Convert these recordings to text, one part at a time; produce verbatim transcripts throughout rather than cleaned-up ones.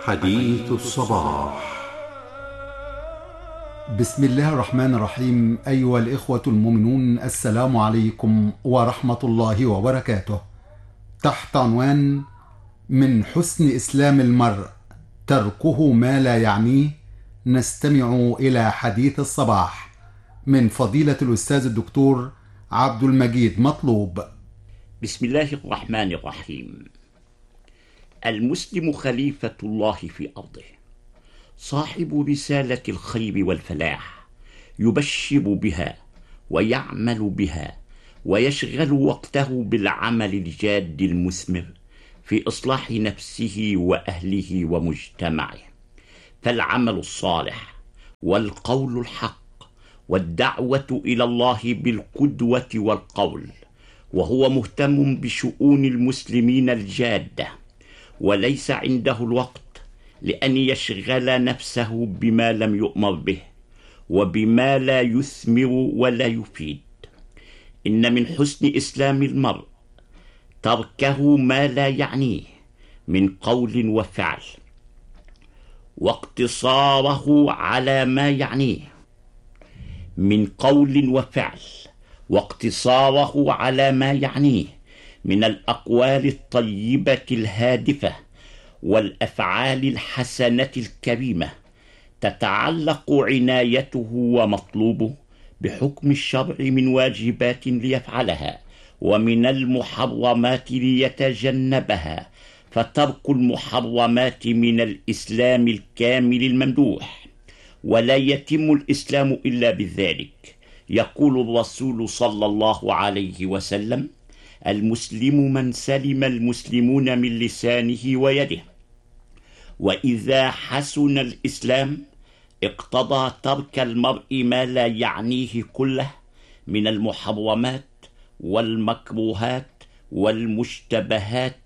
حديث الصباح. بسم الله الرحمن الرحيم. أيها الإخوة المؤمنون، السلام عليكم ورحمة الله وبركاته. تحت عنوان: من حسن إسلام المرء تركه ما لا يعنيه، نستمع إلى حديث الصباح من فضيلة الأستاذ الدكتور عبد المجيد مطلوب. بسم الله الرحمن الرحيم. المسلم خليفة الله في أرضه، صاحب رسالة الخير والفلاح، يبشر بها ويعمل بها ويشغل وقته بالعمل الجاد المثمر في إصلاح نفسه وأهله ومجتمعه. فالعمل الصالح والقول الحق والدعوة إلى الله بالقدوة والقول، وهو مهتم بشؤون المسلمين الجادة، وليس عنده الوقت لأن يشغل نفسه بما لم يؤمر به وبما لا يثمر ولا يفيد. إن من حسن إسلام المرء تركه ما لا يعنيه من قول وفعل، واقتصاره على ما يعنيه من قول وفعل واقتصاره على ما يعنيه من الأقوال الطيبة الهادفة والأفعال الحسنة الكريمة، تتعلق عنايته ومطلوبه بحكم الشرع من واجبات ليفعلها ومن المحرمات ليتجنبها. فترك المحرمات من الإسلام الكامل الممدوح، ولا يتم الإسلام إلا بذلك. يقول الرسول صلى الله عليه وسلم: المسلم من سلم المسلمون من لسانه ويده. وإذا حسن الإسلام اقتضى ترك المرء ما لا يعنيه كله من المحرمات والمكروهات والمشتبهات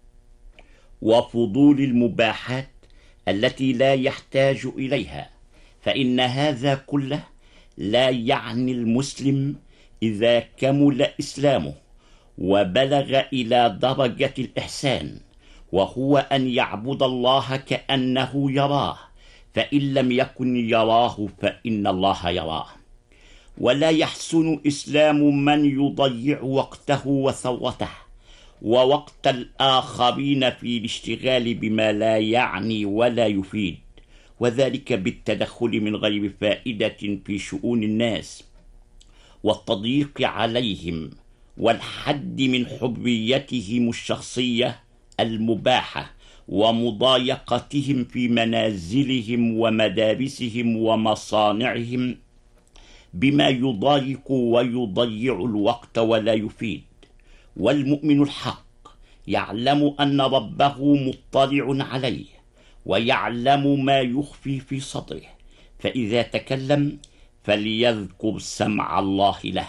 وفضول المباحات التي لا يحتاج إليها، فإن هذا كله لا يعني المسلم إذا كمل إسلامه وبلغ إلى درجة الإحسان، وهو أن يعبد الله كأنه يراه، فإن لم يكن يراه فإن الله يراه. ولا يحسن إسلام من يضيع وقته وثروته ووقت الآخرين في الاشتغال بما لا يعني ولا يفيد، وذلك بالتدخل من غير فائدة في شؤون الناس والتضييق عليهم والحد من حريتهم الشخصية المباحة ومضايقتهم في منازلهم ومدارسهم ومصانعهم بما يضايق ويضيع الوقت ولا يفيد. والمؤمن الحق يعلم أن ربه مطلع عليه ويعلم ما يخفي في صدره، فإذا تكلم فليذكر سمع الله له،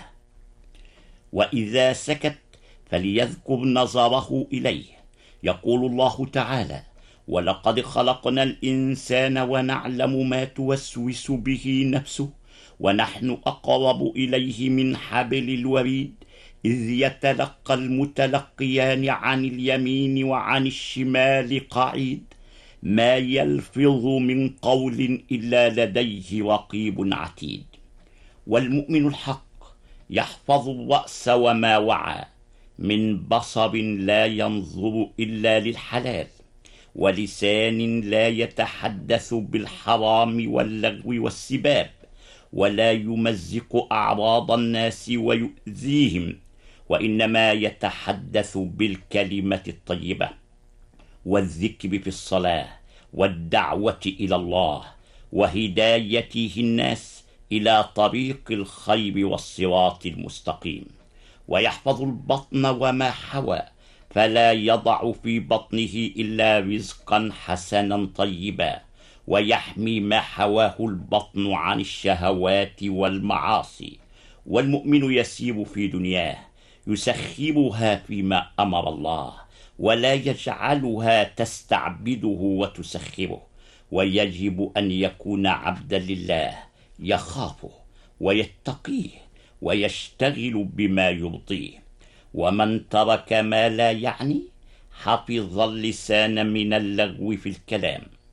وإذا سكت فليذكر نظره إليه. يقول الله تعالى: ولقد خلقنا الإنسان ونعلم ما توسوس به نفسه ونحن أقرب إليه من حبل الوريد إذ يتلقى المتلقيان عن اليمين وعن الشمال قعيد ما يلفظ من قول إلا لديه رقيب عتيد. والمؤمن الحق يحفظ الرأس وما وعى من بصر لا ينظر إلا للحلال، ولسان لا يتحدث بالحرام واللغو والسباب، ولا يمزق أعراض الناس ويؤذيهم، وإنما يتحدث بالكلمة الطيبة والذكر في الصلاة والدعوة إلى الله وهدايته الناس إلى طريق الخير والصراط المستقيم. ويحفظ البطن وما حوى، فلا يضع في بطنه إلا رزقا حسنا طيبا، ويحمي ما حواه البطن عن الشهوات والمعاصي. والمؤمن يسير في دنياه يسخرها فيما أمر الله، ولا يجعلها تستعبده وتسخره. ويجب أن يكون عبدا لله يخافه ويتقيه ويشتغل بما يرضيه. ومن ترك ما لا يعني حفظ اللسان من اللغو في الكلام،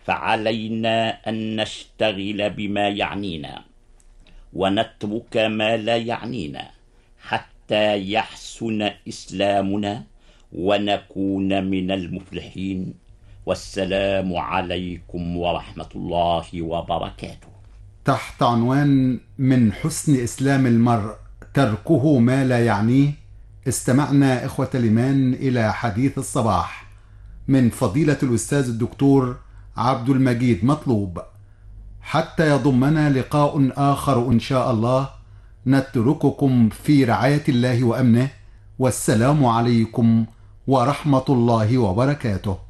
فعلينا أن نشتغل بما يعنينا ونترك ما لا يعنينا حتى يحسن إسلامنا ونكون من المفلحين. والسلام عليكم ورحمة الله وبركاته. تحت عنوان من حسن إسلام المرء تركه ما لا يعنيه، استمعنا إخوة الإيمان إلى حديث الصباح من فضيلة الأستاذ الدكتور عبد المجيد مطلوب. حتى يضمنا لقاء آخر إن شاء الله، نترككم في رعاية الله وأمنه، والسلام عليكم ورحمة الله وبركاته.